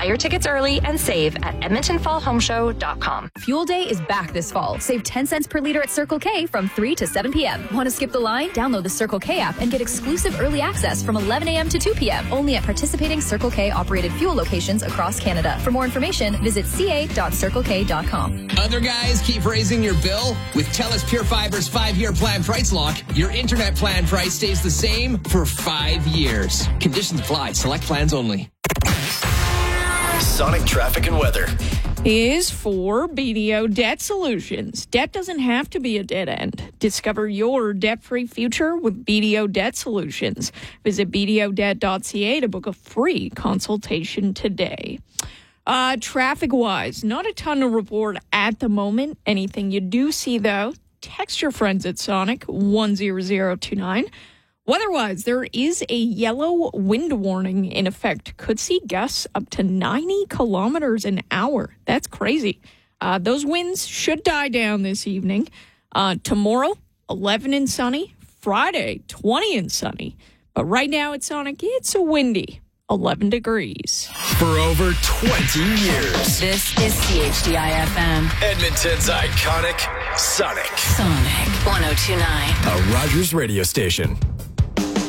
Buy your tickets early and save at EdmontonFallHomeShow.com. Fuel Day is back this fall. Save 10 cents per liter at Circle K from 3 to 7 p.m. Want to skip the line? Download the Circle K app and get exclusive early access from 11 a.m. to 2 p.m. only at participating Circle K operated fuel locations across Canada. For more information, visit ca.circlek.com. Other guys keep raising your bill? With TELUS Pure Fiber's 5-year plan price lock, your internet plan price stays the same for 5 years. Conditions apply. Select plans only. Sonic traffic and weather is for BDO Debt Solutions. Debt doesn't have to be a dead end. Discover your debt-free future with BDO Debt Solutions. Visit bdodebt.ca to book a free consultation today. Traffic-wise, not a ton to report at the moment. Anything you do see, though, text your friends at Sonic 10029. Weather-wise, there is a yellow wind warning in effect. Could see gusts up to 90 kilometers an hour. That's crazy. Those winds should die down this evening. Tomorrow, 11 and sunny. Friday, 20 and sunny. But right now at Sonic, it's a windy 11 degrees. for over 20 years. This is CHDI-FM. Edmonton's iconic Sonic. Sonic 102.9. A Rogers radio station.